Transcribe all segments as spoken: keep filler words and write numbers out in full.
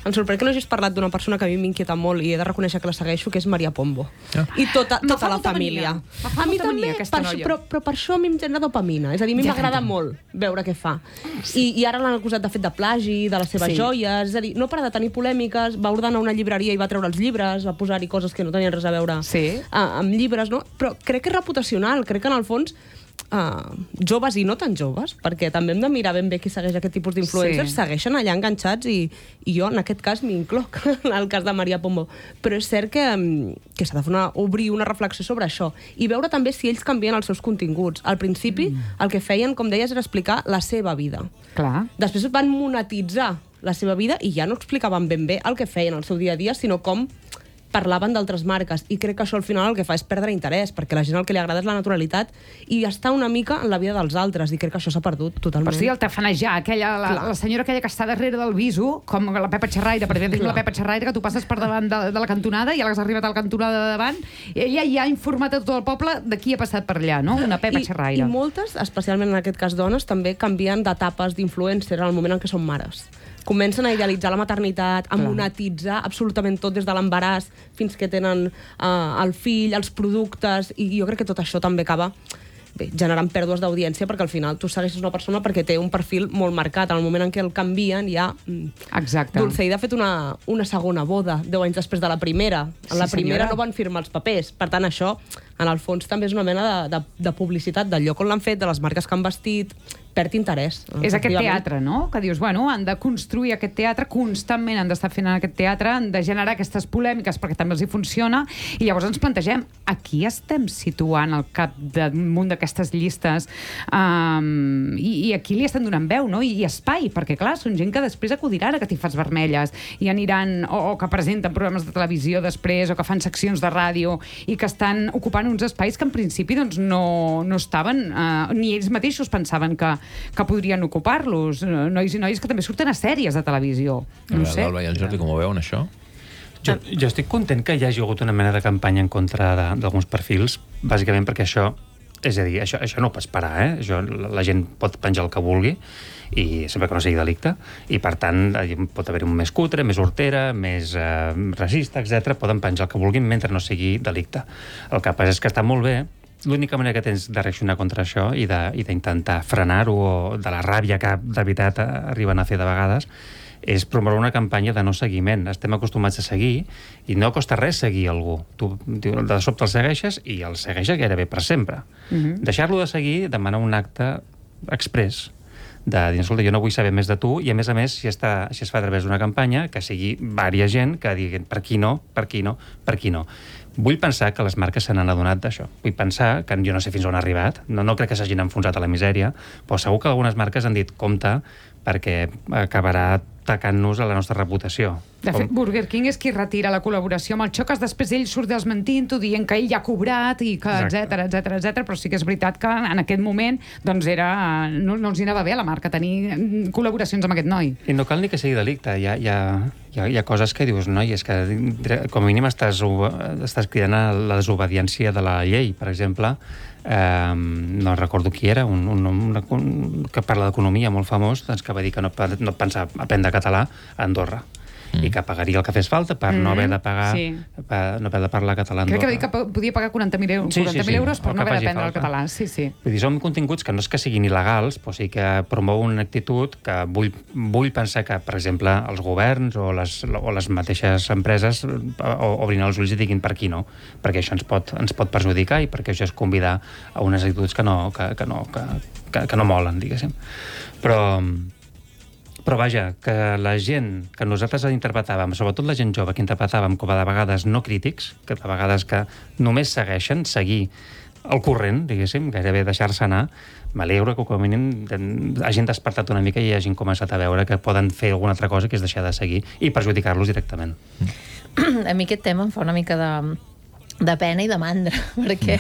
Em sorprèn que no hagis parlat d'una persona que a mi m'inquieta molt i he de reconèixer que la segueixo, que és Maria Pombo. Ah. I tota, Me tota fa la molta família. mania. Me fa A mi molta també, mania, aquesta per, noia. però, però per això a mi em genera dopamina. És a dir, a mi Ja m'agrada t'entenc. molt veure què fa. I, I ara l'han acusat de fet de plagi, de les seves Sí. joies, és a dir, no para de tenir polèmiques, va ordenar una llibreria i va treure els llibres, va posar-hi coses que no tenien res a veure Sí. a, amb llibres, no? Però crec que és reputacional, crec que en el fons Uh, joves i no tan joves, perquè també hem de mirar ben bé qui segueix aquest tipus d'influencers, Sí. segueixen allà enganxats i, i jo en aquest cas m'incloc en el cas de Maria Pombo, però és cert que, mm, que s'ha de fer una, obrir una reflexió sobre això i veure també si ells canvien els seus continguts. Al principi mm. el que feien, com deies, era explicar la seva vida. Clar. Després van monetitzar la seva vida i ja no explicaven ben bé el que feien al seu dia a dia, sinó com parlaven d'altres marques, i crec que això al final el que fa és perdre interès, perquè a la gent el que li agrada és la naturalitat i està una mica en la vida dels altres, i crec que això s'ha perdut totalment. Per si el tafanejar, aquella, la, la senyora aquella que està darrere del viso, com la Pepa Xerraire, per exemple, la Pepa Xerraire, que tu passes per davant de, de la cantonada i ja l'has arribat a la cantonada de davant, i ella ja ha informat a tot el poble de qui ha passat per allà, no? Una Pepa I, Xerraire. I moltes, especialment en aquest cas dones, també canvien d'etapes d'influencer en el moment en què són mares. Comencen a idealitzar la maternitat, a Clar. monetitzar absolutament tot des de l'embaràs fins que tenen uh, el fill, els productes, i jo crec que tot això també acaba bé, generant pèrdues d'audiència, perquè al final tu segueixes una persona perquè té un perfil molt marcat. En el moment en què el canvien ja... Exacte. Dulceida ha fet una, una segona boda, deu anys després de la primera. En Sí, la primera senyora. no van firmar els papers. Per tant, això, en el fons, també és una mena de, de, de publicitat del lloc on l'han fet, de les marques que han vestit, perd interès. És aquest efectivament. teatre, no? Que dius, bueno, han de construir aquest teatre, constantment han d'estar fent aquest teatre, han de generar aquestes polèmiques perquè també els hi funciona, i llavors ens plantegem, a qui estem situant al cap d'un munt d'aquestes llistes um, i, i a qui li estan donant veu, no? I, i espai, perquè clar, són gent que després acudiran a Catifes Vermelles i aniran, o, o que presenten programes de televisió després, o que fan seccions de ràdio i que estan ocupant uns espais que en principi doncs, no, no estaven, uh, ni ells mateixos pensaven que que podrien ocupar-los, nois i noies que també surten a sèries de televisió. No ho sé. L'Alba i el Jordi, com ho veuen, això? Jo, jo estic content que hi hagi hagut una mena de campanya en contra de- d'alguns perfils, bàsicament perquè això, és a dir, això, això no ho pots parar, eh? Això, la, la gent pot penjar el que vulgui, i sempre que no sigui delicte, i per tant hi pot haver un més cutre, més hortera, més eh, racista, etcètera. Poden penjar el que vulguin mentre no sigui delicte. El que passa és que està molt bé. L'única manera que tens de reaccionar contra això i d'intentar frenar-ho, o de la ràbia que de veritat arriben a fer de vegades, és promoure una campanya de no seguiment. Estem acostumats a seguir i no costa res seguir algú. Tu de sobte el segueixes i el segueixes gairebé per sempre. Mhm. Deixar-lo de seguir demana un acte express de dir, escolta, jo no vull saber més de tu, i a més a més, si, està, si es fa a través d'una campanya, que sigui vària gent que diguin per qui no, per qui no, per qui no. Vull pensar que les marques se n'han adonat d'això. Vull pensar que jo no sé fins on ha arribat, no, no crec que s'hagin enfonsat a la misèria, però segur que algunes marques han dit compte perquè acabarà tacant-nos a la nostra reputació. De fet, Burger King és qui retira la col·laboració amb el Xocas, després ell surt desmentint-ho, dient que ell ja ha cobrat, i que, etcètera, etcètera, etcètera, però sí que és veritat que en aquest moment doncs era, no, no els hi anava bé a la marca tenir col·laboracions amb aquest noi. I no cal ni que sigui delicte, hi ha, hi ha, hi ha, hi ha coses que dius, noi, és que com a mínim estàs, estàs cridant a la desobediència de la llei. Per exemple, eh, no recordo qui era, un, un, un, un que parla d'economia molt famós, doncs, que va dir que no, no pensa aprendre català a Andorra. Mm. I que pagaria el que fes falta per mm. no haver de pagar, sí. per no haver de parlar català a Crec Andorra. que va dir que podia pagar quaranta mil euros, Sí, sí, quaranta mil sí, euros per el no que haver faci d'aprendre el falta. català. Sí, sí. Vull dir, són continguts que no és que siguin il·legals, però sí que promou una actitud que vull, vull pensar que, per exemple, els governs o les, o les mateixes empreses obrin els ulls i diguin per qui no, perquè això ens pot, ens pot perjudicar i perquè això és convidar a unes actituds que no, que, que no, que, que, que no molen, diguéssim. Però... Però vaja, que la gent que nosaltres interpretàvem, sobretot la gent jove que interpretàvem com a de vegades no crítics, que de vegades que només segueixen, seguir el corrent, diguéssim, gairebé deixar-se anar, m'alegro que com a mínim hagin despertat una mica i hagin començat a veure que poden fer alguna altra cosa que és deixar de seguir i perjudicar-los directament. A mi aquest tema em fa una mica de... de pena i de mandra, perquè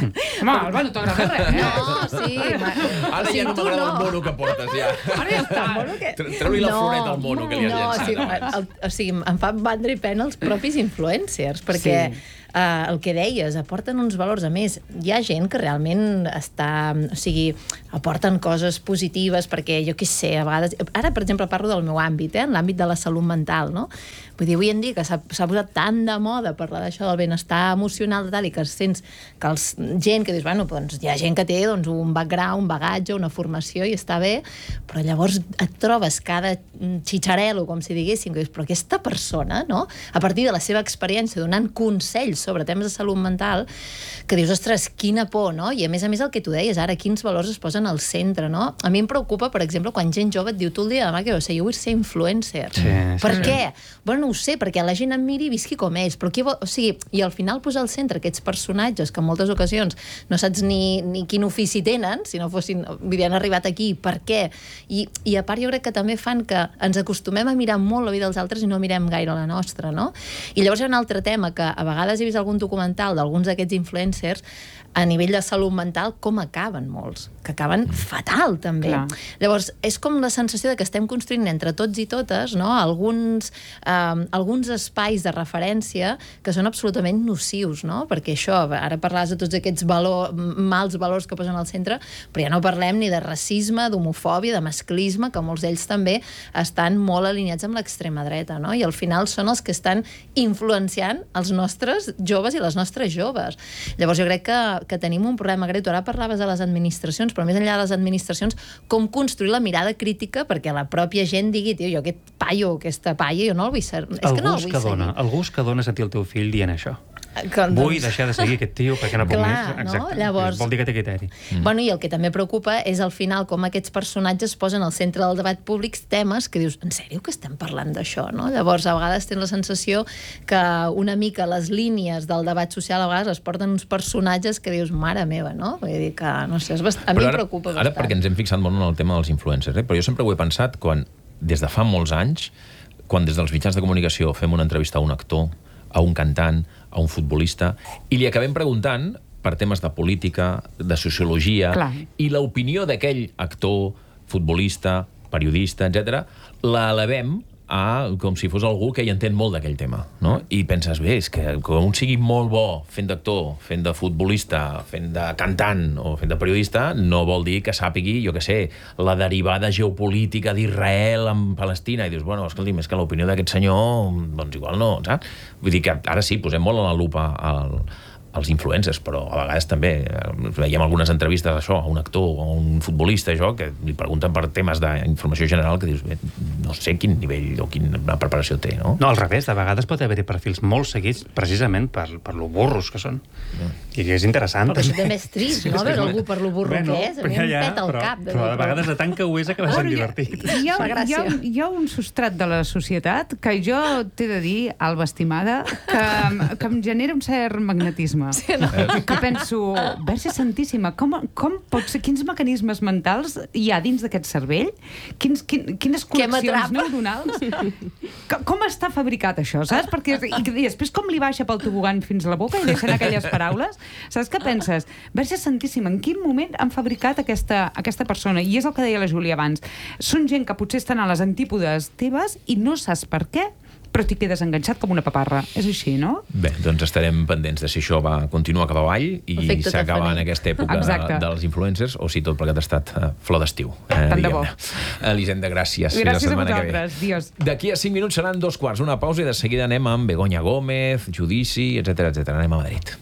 Home, Alba, no t'agrada res, eh? No, sí. Ara ja no m'agrada el mono que portes, ja. Ara ja està. Treu-li la floreta al mono que li has llançat. No, o sigui, el, o sigui, em fa mandra i pena els propis influencers, perquè sí. uh, el que deies, aporten uns valors. A més, hi ha gent que realment està... O sigui, aporten coses positives, perquè jo què sé, a vegades... Ara, per exemple, parlo del meu àmbit, eh? En l'àmbit de la salut mental, no? Vull dir, avui en dia que s'ha posat tant de moda parlar d'això, del benestar emocional, tal, i que sents que els, gent que dius, bueno, doncs hi ha gent que té doncs, un background, un bagatge, una formació, i està bé, però llavors et trobes cada xitxarel·lo, com si diguéssim, que dius, però aquesta persona, no?, a partir de la seva experiència, donant consells sobre temes de salut mental, que dius, ostres, quina por, no? I a més a més el que tu deies ara, quins valors es posen al centre, no? A mi em preocupa, per exemple, quan gent jove et diu, tu el dia de demà que jo sé, jo vull ser influencer. Sí, per sí, què? Sí. Bueno, no ho sé, perquè la gent em miri i visqui com ells, però qui vol... O sigui, i al final posar al centre aquests personatges que en moltes ocasions no saps ni, ni quin ofici tenen, si no fossin... Vull dir, han arribat aquí, per què? I, i a part jo crec que també fan que ens acostumem a mirar molt la vida dels altres i no mirem gaire la nostra, no? I llavors hi ha un altre tema, que a vegades he vist algun documental d'alguns d'aquests influencers a nivell de salut mental, com acaben molts, que acaben fatal, també. Clar. Llavors, és com la sensació de que estem construint entre tots i totes, no?, alguns, eh, alguns espais de referència que són absolutament nocius, no?, perquè això, ara parlaves de tots aquests valor, mals valors que posen al centre, però ja no parlem ni de racisme, d'homofòbia, de masclisme, que molts d'ells també estan molt alineats amb l'extrema dreta, no?, i al final són els que estan influenciant els nostres joves i les nostres joves. Llavors, jo crec que que tenim un problema greu. Tu ara parlaves de les administracions, però més enllà de les administracions, com construir la mirada crítica perquè la pròpia gent digui, tio, jo aquest paio, aquesta paia, jo no el vull ser... És el que no el gust vull que dona, seguir. el gust que dona sentir el teu fill dient això. Que, doncs... Vull deixar de seguir aquest tio perquè no puc Clar, més. Exacte. no? Llavors... Vol dir que té criteri. Mm. Bueno, i el que també preocupa és al final com aquests personatges posen al centre del debat públic temes que dius, en sèrio que estem parlant d'això, no? Llavors, a vegades tens la sensació que una mica les línies del debat social a vegades es porten uns personatges que dius, mare meva, no? Vull dir que, no sé, és bast... a mi ara, em preocupa ara bastant. perquè ens hem fixat molt en el tema dels influencers, eh? Però jo sempre ho he pensat quan, des de fa molts anys, quan des dels mitjans de comunicació fem una entrevista a un actor, a un cantant, a un futbolista, i li acabem preguntant per temes de política, de sociologia, Clar. i l'opinió d'aquell actor, futbolista, periodista, etcètera, la elevem a com si fos algú que hi entén molt d'aquell tema, no? I penses, bé, és que que un sigui molt bo fent d'actor, fent de futbolista, fent de cantant o fent de periodista, no vol dir que sàpigui, jo què sé, la derivada geopolítica d'Israel amb Palestina, i dius, bueno, escolti'm, és que l'opinió d'aquest senyor, doncs igual no, saps? Vull dir que ara sí, posem molt a la lupa al els influencers, però a vegades també veiem algunes entrevistes això, a un actor o a un futbolista, això, que li pregunten per temes d'informació general que dius, bé, no sé quin nivell o quina preparació té, no? No, al revés, de vegades pot haver-hi perfils molt seguits precisament per, per lo burros que són. Mm. I que és interessant. Però això també és trist, no? Veure algú per lo burro bueno, que és. A mi em ja, peta el però, cap. De però de vegades de tant que ho és acaba sent divertit. Hi ha, Fa gràcia. hi, ha, hi ha un substrat de la societat que jo t'he de dir, Alba estimada, que, que em genera un cert magnetisme. Sí, no? Que penso, Verge Santíssima, com, com pot ser, quins mecanismes mentals hi ha dins d'aquest cervell? Quins, quin, quines connexions neuronals? Com, com està fabricat això, saps? Perquè, i, i després com li baixa pel tobogan fins a la boca i deixen aquelles paraules? Saps què penses? Verge Santíssima, en quin moment han fabricat aquesta, aquesta persona? I és el que deia la Júlia abans. Són gent que potser estan a les antípodes teves i no saps per què, però t'hi quedes enganxat com una paparra. És així, no? Bé, doncs estarem pendents de si això va continuar cap avall i Efecte s'acaba tafaner. en aquesta època Exacte. dels influencers o si tot plegat ha estat uh, flor d'estiu. Eh, Tant de bo. Elisenda, gràcies. Fins la Gràcies a setmana que ve. vosaltres. Dios. D'aquí a cinc minuts seran dos quarts, una pausa i de seguida anem amb Begoña Gómez, Judici, etcètera, etcètera. Anem a Madrid.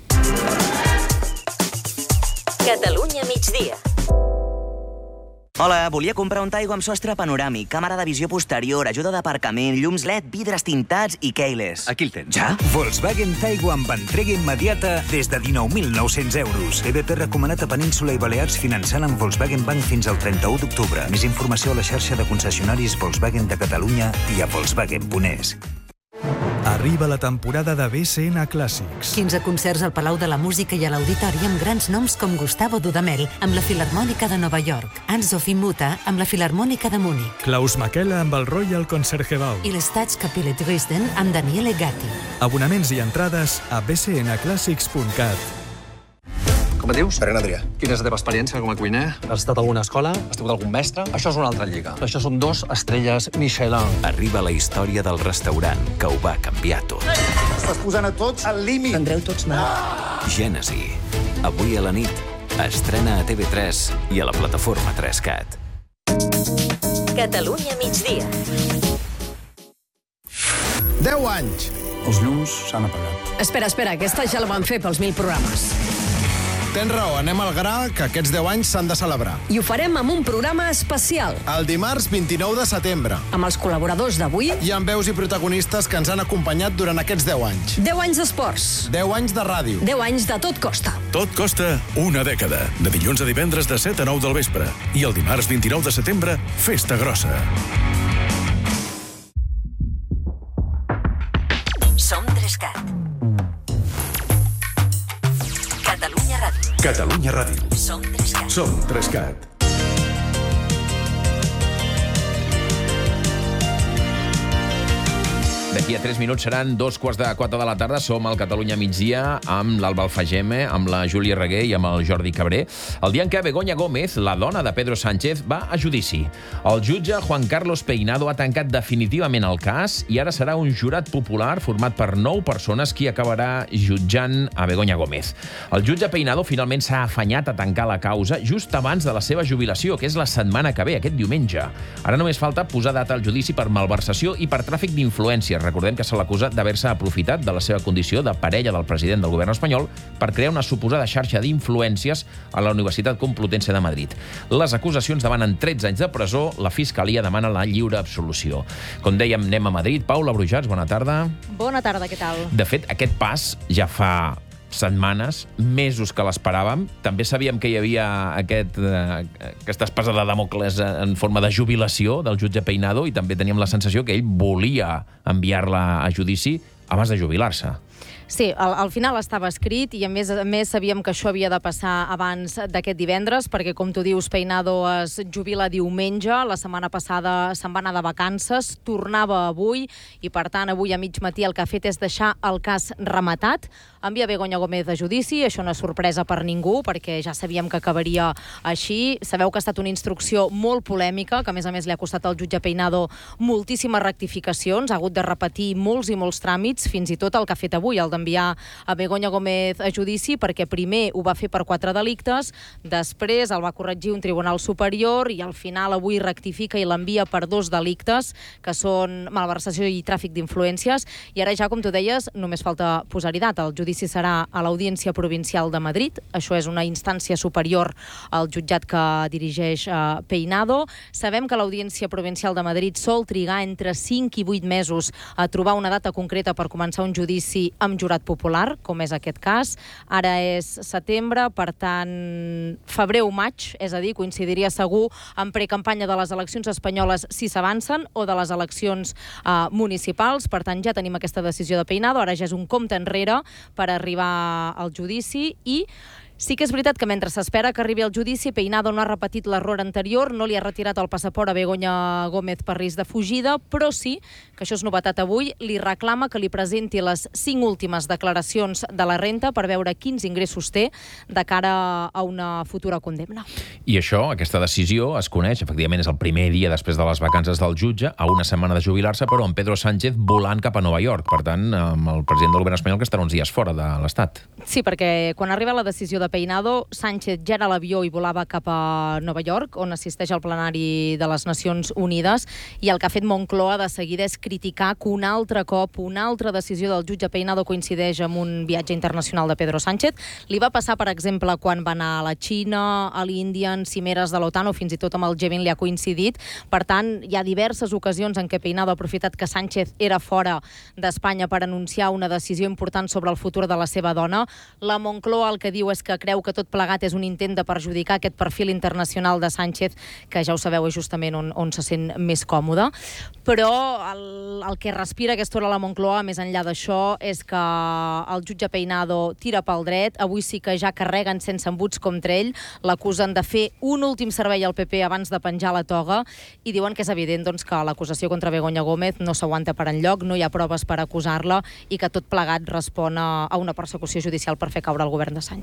Catalunya migdia. Hola, volia comprar un Taigo amb sostre panoràmic, càmera de visió posterior, ajuda d'aparcament, llums L E D, vidres tintats i keyless. Aquí el tens. Ja? Volkswagen Taigo amb entrega immediata des de dinou mil nou-cents euros. E B P recomanat a Península i Balears finançant amb Volkswagen Bank fins al trenta-u d'octubre. Més informació a la xarxa de concessionaris Volkswagen de Catalunya i a volkswagen punt es. Arriba la temporada de B C N Clàssics. quinze concerts al Palau de la Música i a l'Auditori amb grans noms com Gustavo Dudamel amb la Filharmònica de Nova York, Anne-Sophie Mutter amb la Filharmònica de Múnich Klaus Makela amb el Royal Concertgebouw. i l'Staatskapelle Dresden amb Daniele Gatti. Abonaments i entrades a b c n clàssics punt cat. Com et dius? Ferran Adrià. Quina és la teva experiència com a cuiner? Has estat a alguna escola? Has tingut algun mestre? Això és una altra lliga. Això són dos estrelles Michelin. Arriba la història del restaurant que ho va canviar tot. Estàs posant a tots al límit. Tindreu tots mal. Gènesi. Avui a la nit. Estrena a T V tres i a la plataforma tres cat. Catalunya migdia. deu anys. Els llums s'han apagat. Espera, espera, aquesta ja la van fer pels mil programes. Tens raó, anem al gra, que aquests deu anys s'han de celebrar. I ho farem amb un programa especial. El dimarts vint-i-nou de setembre. Amb els col·laboradors d'avui. I amb veus i protagonistes que ens han acompanyat durant aquests deu anys. deu anys d'esports. deu anys de ràdio. deu anys de Tot Costa. Tot costa una dècada. De dilluns a divendres de set a nou del vespre. I el dimarts vint-i-nou de setembre, festa grossa. Som tres cat. Catalunya Ràdio. Catalunya Ràdio. Som tres cat. Som tres cat. D'aquí a tres minuts seran dos quarts de quatre de la tarda. Som al Catalunya migdia amb l'Alba Alfageme, amb la Júlia Reguer i amb el Jordi Cabré. El dia en què Begoña Gómez, la dona de Pedro Sánchez, va a judici. El jutge Juan Carlos Peinado ha tancat definitivament el cas i ara serà un jurat popular format per nou persones qui acabarà jutjant a Begoña Gómez. El jutge Peinado finalment s'ha afanyat a tancar la causa just abans de la seva jubilació, que és la setmana que ve, aquest diumenge. Ara només falta posar data al judici per malversació i per tràfic d'influències. Recordem que se l'acusa d'haver-se aprofitat de la seva condició de parella del president del govern espanyol per crear una suposada xarxa d'influències a la Universitat Complutense de Madrid. Les acusacions demanen tretze anys de presó, la Fiscalia demana la lliure absolució. Com dèiem, anem a Madrid. Paula Brujats, bona tarda. Bona tarda, què tal? De fet, aquest pas ja fa setmanes, mesos que l'esperàvem. També sabíem que hi havia aquest, eh, aquesta espasa de Damocles en forma de jubilació del jutge Peinado i també teníem la sensació que ell volia enviar-la a judici abans de jubilar-se. Sí, al, al final estava escrit i a més a més sabíem que això havia de passar abans d'aquest divendres perquè, com tu dius, Peinado es jubila diumenge, la setmana passada se'n va anar de vacances, tornava avui i, per tant, avui a mig matí el que ha fet és deixar el cas rematat, envia Begoña Gómez a judici, això no és sorpresa per ningú perquè ja sabíem que acabaria així. Sabeu que ha estat una instrucció molt polèmica, que a més a més li ha costat al jutge Peinado moltíssimes rectificacions, ha hagut de repetir molts i molts tràmits, fins i tot el que ha fet avui, el d'enviar a Begoña Gómez a judici, perquè primer ho va fer per quatre delictes, després el va corregir un tribunal superior i al final avui rectifica i l'envia per dos delictes, que són malversació i tràfic d'influències, i ara ja, com tu deies, només falta posar-hi data. El judici serà a l'Audiència Provincial de Madrid, això és una instància superior al jutjat que dirigeix uh, Peinado. Sabem que l'Audiència Provincial de Madrid sol trigar entre cinc i vuit mesos a trobar una data concreta per començar un judici amb jurat popular, com és aquest cas. Ara és setembre, per tant, febrer o maig, és a dir, coincidiria segur en precampanya de les eleccions espanyoles si s'avancen o de les eleccions uh, municipals. Per tant, ja tenim aquesta decisió de Peinado, ara ja és un compte enrere per arribar al judici i sí que és veritat que mentre s'espera que arribi al judici, Peinado no ha repetit l'error anterior, no li ha retirat el passaport a Begoña Gómez per risc de fugida, però sí, que això és novetat avui, li reclama que li presenti les cinc últimes declaracions de la renta per veure quins ingressos té de cara a una futura condemna. I això, aquesta decisió, es coneix, efectivament és el primer dia després de les vacances del jutge, a una setmana de jubilar-se, però amb Pedro Sánchez volant cap a Nova York, per tant, amb el president del govern espanyol que estarà uns dies fora de l'Estat. Sí, perquè quan arriba la decisió de Peinado, Sánchez ja era a l'avió i volava cap a Nova York, on assisteix al plenari de les Nacions Unides, i el que ha fet Moncloa de seguida és criticar que un altre cop, una altra decisió del jutge Peinado coincideix amb un viatge internacional de Pedro Sánchez. Li va passar, per exemple, quan va anar a la Xina, a l'Índia, en cimeres de l'OTAN, o fins i tot amb el G vint li ha coincidit. Per tant, hi ha diverses ocasions en què Peinado ha aprofitat que Sánchez era fora d'Espanya per anunciar una decisió important sobre el futur de la seva dona. La Moncloa el que diu és que creu que tot plegat és un intent de perjudicar aquest perfil internacional de Sánchez, que ja ho sabeu és justament on, on se sent més còmode. Però el, el que respira aquesta hora a la Moncloa, més enllà d'això, és que el jutge Peinado tira pel dret. Avui sí que ja carreguen sense embuts contra ell, l'acusen de fer un últim servei al P P abans de penjar la toga i diuen que és evident doncs, que l'acusació contra Begoña Gómez no s'aguanta per enlloc, no hi ha proves per acusar-la i que tot plegat respon a, a una persecució judicial per fer caure el govern de Sánchez.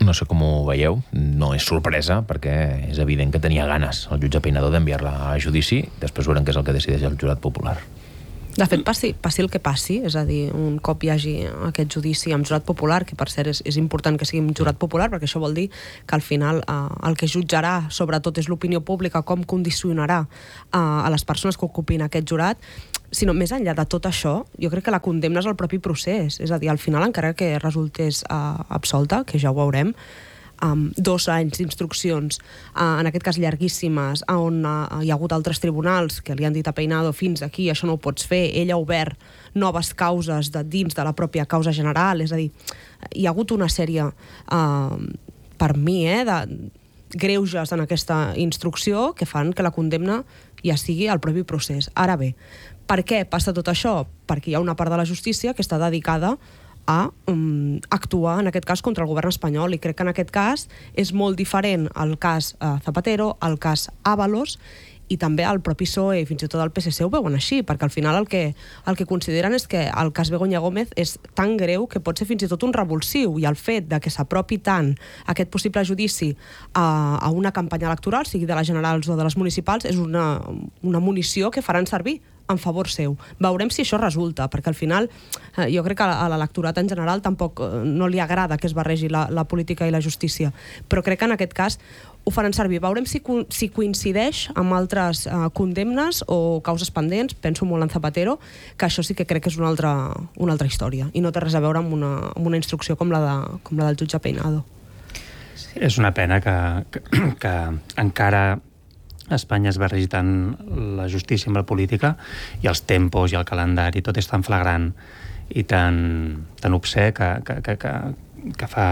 No sé com ho veieu, no és sorpresa, perquè és evident que tenia ganes el jutge Peinado d'enviar-la a judici, després veurem què és el que decideix el jurat popular. De fet, passi, passi el que passi, és a dir, un cop hi hagi aquest judici amb jurat popular, que per cert és, és important que sigui un jurat popular, perquè això vol dir que al final eh, el que jutjarà sobretot és l'opinió pública, com condicionarà eh, a les persones que ocupin aquest jurat, sinó més enllà de tot això, jo crec que la condemna és el propi procés, és a dir, al final encara que resultés eh, absolta, que ja ho veurem, Um, dos anys d'instruccions, uh, en aquest cas llarguíssimes, on uh, hi ha hagut altres tribunals que li han dit a Peinado fins aquí, això no ho pots fer, ell ha obert noves causes de dins de la pròpia causa general, és a dir, hi ha hagut una sèrie, uh, per mi, eh, de greuges en aquesta instrucció que fan que la condemna ja sigui el propi procés. Ara bé, per què passa tot això? Perquè hi ha una part de la justícia que està dedicada a um, actuar, en aquest cas, contra el govern espanyol, i crec que en aquest cas és molt diferent el cas uh, Zapatero, el cas Ábalos, i també el propi P S O E i fins i tot el P S C ho veuen així, perquè al final el que, el que consideren és que el cas Begoña Gómez és tan greu que pot ser fins i tot un revulsiu, i el fet de que s'apropi tant aquest possible judici a, a una campanya electoral, sigui de les generals o de les municipals, és una, una munició que faran servir en favor seu. Veurem si això resulta, perquè al final eh, jo crec que a l'electorat en general tampoc eh, no li agrada que es barregi la, la política i la justícia, però crec que en aquest cas ho faran servir. Veurem si, si coincideix amb altres eh, condemnes o causes pendents, penso molt en Zapatero, que això sí que crec que és una altra, una altra història, i no té res a veure amb una, amb una instrucció com la, de, com la del jutge Peinado. Sí. És una pena que, que, que encara Espanya es barregi tant la justícia amb la política, i els tempos i el calendari, tot és tan flagrant i tan, tan obscè que, que, que, que, que fa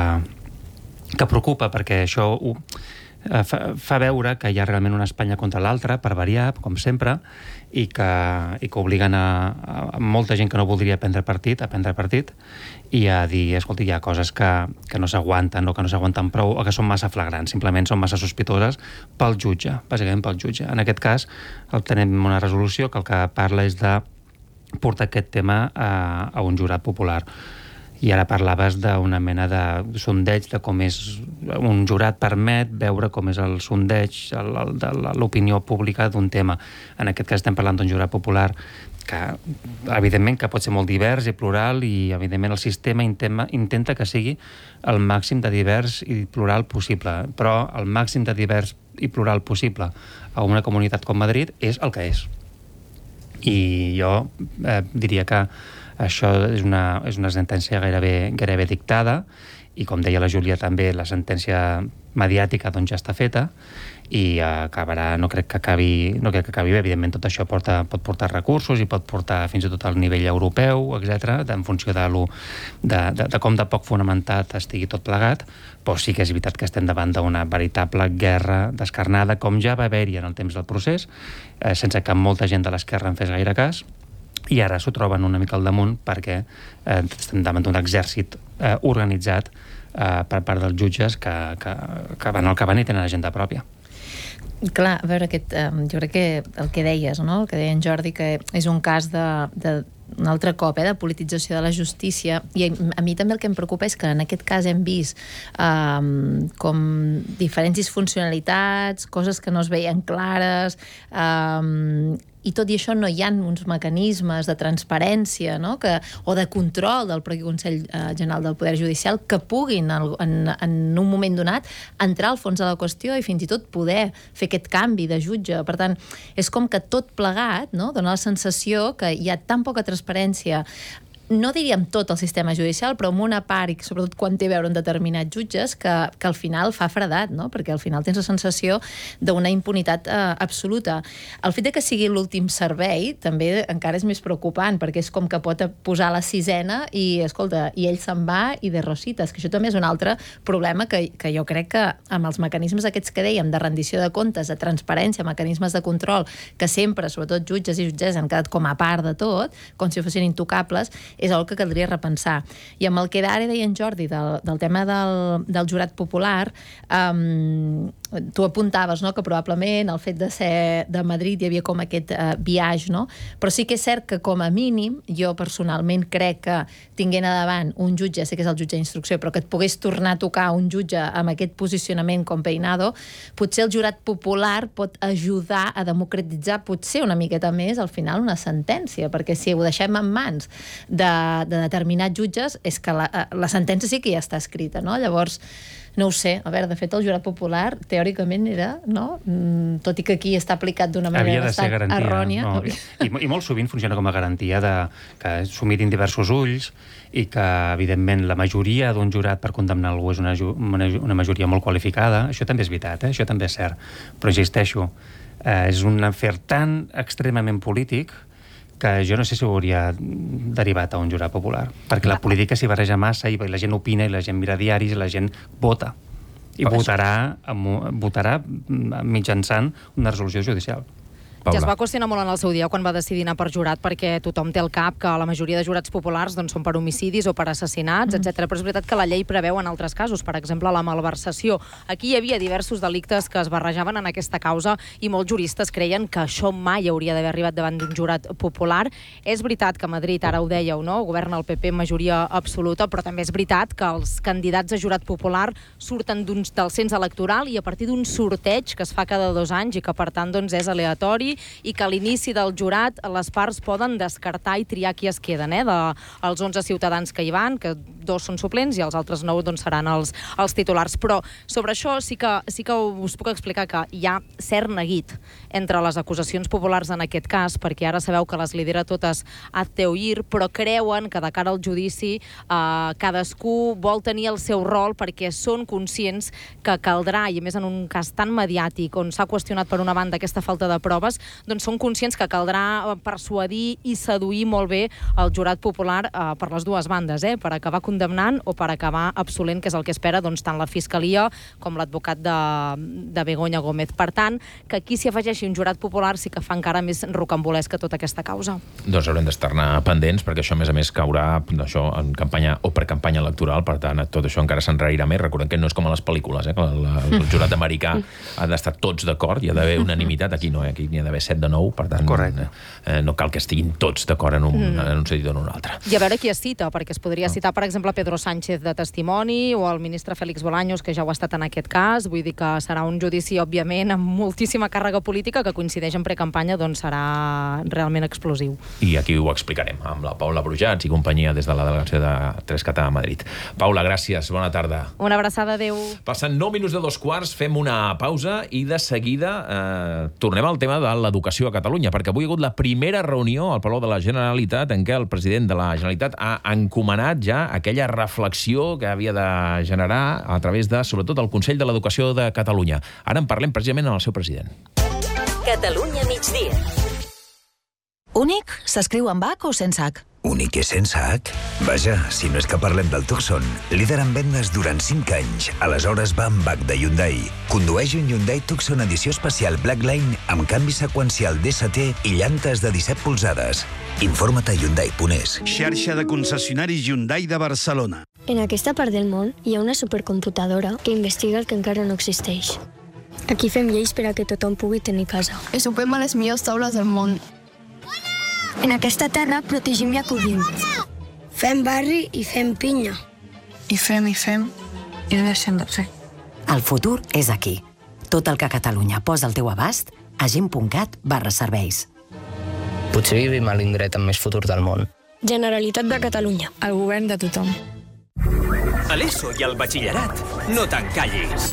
que preocupa, perquè això ho, fa, fa veure que hi ha realment una Espanya contra l'altra, per variar, com sempre, i que, i que obliguen a, a molta gent que no voldria prendre partit a prendre partit, i a dir, escolta, hi ha coses que, que no s'aguanten o que no s'aguanten prou o que són massa flagrants, simplement són massa sospitoses pel jutge, bàsicament pel jutge. En aquest cas, tenim una resolució que el que parla és de portar aquest tema a, a un jurat popular. I ara parlaves d'una mena de sondeig de com és un jurat permet veure com és el sondeig el, el, de l'opinió pública d'un tema. En aquest cas estem parlant d'un jurat popular que, evidentment, que pot ser molt divers i plural, i, evidentment, el sistema intenta, intenta que sigui el màxim de divers i plural possible, però el màxim de divers i plural possible a una comunitat com Madrid és el que és. I jo eh, diria que això és una, és una sentència gairebé, gairebé dictada, i com deia la Júlia també, la sentència mediàtica doncs ja està feta, i acabarà, no crec que acabi, no crec que acabi bé. Evidentment tot això porta, pot portar recursos i pot portar fins i tot al nivell europeu, etcètera, en funció de, lo, de, de, de com de poc fonamentat estigui tot plegat, però sí que és veritat que estem davant d'una veritable guerra descarnada, com ja va haver-hi en el temps del procés, eh, sense que molta gent de l'esquerra en fes gaire cas, i ara s'ho troben una mica al damunt perquè eh, estem davant d'un exèrcit eh, organitzat eh, per part dels jutges que, que, que van al que van i tenen agenda pròpia. Clar, a veure, aquest, um, jo crec que el que deies, no? El que deia en Jordi, que és un cas de, de un altre cop, eh, de politització de la justícia, i a, a mi també el que em preocupa és que en aquest cas hem vist um, com diferents disfuncionalitats, coses que no es veien clares, um, i tot i això no hi ha uns mecanismes de transparència, no? que, o de control del propi Consell General del Poder Judicial que puguin en, en un moment donat entrar al fons de la qüestió i fins i tot poder fer aquest canvi de jutge. Per tant, és com que tot plegat, no? Dona la sensació que hi ha tan poca transparència, no diríem tot el sistema judicial, però amb una part, i sobretot quan té a veure amb determinats jutges, que, que al final fa fredat, no? Perquè al final tens la sensació d'una impunitat eh, absoluta. El fet de que sigui l'últim servei també encara és més preocupant, perquè és com que pot posar la sisena i, escolta, i ell se'n va i de rosites, que això també és un altre problema que, que jo crec que amb els mecanismes aquests que dèiem, de rendició de comptes, de transparència, mecanismes de control, que sempre, sobretot jutges i jutges, han quedat com a part de tot, com si fossin intocables, és el que caldria repensar. I amb el que ara deia en Jordi del, del tema del, del jurat popular, um, tu apuntaves, no?, que probablement el fet de ser de Madrid hi havia com aquest eh, viatge, no? Però sí que és cert que com a mínim, jo personalment crec que tinguent a davant un jutge, sé que és el jutge d'instrucció, però que et pogués tornar a tocar un jutge amb aquest posicionament com Peinado, potser el jurat popular pot ajudar a democratitzar potser una miqueta més al final una sentència, perquè si ho deixem en mans de, de determinats jutges, és que la, la sentència sí que ja està escrita, no? Llavors, no ho sé, a veure, de fet el jurat popular teòricament era, no? Mm, tot i que aquí està aplicat d'una manera bastant errònia. No? I, I molt sovint funciona com a garantia de que s'ho mirin diversos ulls i que, evidentment, la majoria d'un jurat per condemnar algú és una, una, una majoria molt qualificada. Això també és veritat, eh? Això també és cert. Però insisteixo, eh, és un afer tan extremament polític que jo no sé si ho hauria derivat a un jurat popular, perquè la política s'hi barreja massa i la gent opina i la gent mira diaris i la gent vota. I votarà, votarà mitjançant una resolució judicial. Ja es va qüestionar molt en el seu dia quan va decidir anar per jurat, perquè tothom té al cap que la majoria de jurats populars doncs, són per homicidis o per assassinats, etcètera. Però és veritat que la llei preveu en altres casos, per exemple, la malversació. Aquí hi havia diversos delictes que es barrejaven en aquesta causa i molts juristes creien que això mai hauria d'haver arribat davant d'un jurat popular. És veritat que a Madrid, ara ho dèieu, no? Governa el P P majoria absoluta, però també és veritat que els candidats a jurat popular surten del cens electoral i a partir d'un sorteig que es fa cada dos anys i que, per tant, doncs, és aleatori i que a l'inici del jurat les parts poden descartar i triar qui es queden, eh? De, els onze ciutadans que hi van, que dos són suplents i els altres nou doncs, seran els, els titulars. Però sobre això sí que, sí que us puc explicar que hi ha cert neguit entre les acusacions populars en aquest cas, perquè ara sabeu que les lidera totes Azteoir, però creuen que de cara al judici eh, cadascú vol tenir el seu rol perquè són conscients que caldrà, i a més en un cas tan mediàtic on s'ha qüestionat per una banda aquesta falta de proves, doncs són conscients que caldrà persuadir i seduir molt bé el jurat popular eh, per les dues bandes, eh, per acabar condemnant o per acabar absolent, que és el que espera doncs, tant la Fiscalia com l'advocat de, de Begoña Gómez. Per tant, que aquí s'hi afegeixi un jurat popular sí que fa encara més rocambolesca tota aquesta causa. Doncs haurem d'estar-ne pendents, perquè això, a més a més, caurà això, en campanya o precampanya electoral, per tant, tot això encara s'enrairà més. Recordem que no és com a les pel·lícules, eh, que el, el jurat americà ha d'estar tots d'acord, hi ha d'haver unanimitat, aquí no, eh, aquí n'hi ha d'haver set de nou, per tant, eh, no cal que estiguin tots d'acord en, un, mm. en un sentit o en un altre. I a veure qui es cita, perquè es podria citar, per exemple, Pedro Sánchez de testimoni o el ministre Félix Bolaños, que ja ho ha estat en aquest cas. Vull dir que serà un judici, òbviament, amb moltíssima càrrega política, que coincideix en precampanya, doncs serà realment explosiu. I aquí ho explicarem amb la Paula Brujats i companyia des de la delegació de tres cat a Madrid. Paula, gràcies, bona tarda. Una abraçada, adeu. Passen nou minuts de dos quarts, fem una pausa i de seguida eh, tornem al tema de l'educació a Catalunya, perquè avui hi ha hagut la primera reunió al Palau de la Generalitat en què el president de la Generalitat ha encomanat ja aquella reflexió que havia de generar a través de, sobretot, el Consell de l'Educació de Catalunya. Ara en parlem precisament amb el seu president. Catalunya migdia. Únic s'escriu amb H o sense H? Únic i sense H? Vaja, si no és que parlem del Tucson, líder en vendes durant cinc anys. Aleshores va amb H de Hyundai. Condueix un Hyundai Tucson edició especial Blackline amb canvi seqüencial D S T i llantes de disset polzades. Informa't a Hyundai punt es. Xarxa de concessionaris Hyundai de Barcelona. En aquesta part del món hi ha una supercomputadora que investiga el que encara no existeix. Aquí fem lleis per a que tothom pugui tenir casa. I sopem a les millors taules del món. En aquesta terra protegim i acollim. Fem barri i fem pinya. I fem i fem i no deixem de fer. El futur és aquí. Tot el que Catalunya posa al teu abast a gent punt cat barra serveis. Potser vivim a l'indret amb més futur del món. Generalitat de Catalunya. El govern de tothom. A l'ESO i al batxillerat, no t'encallis.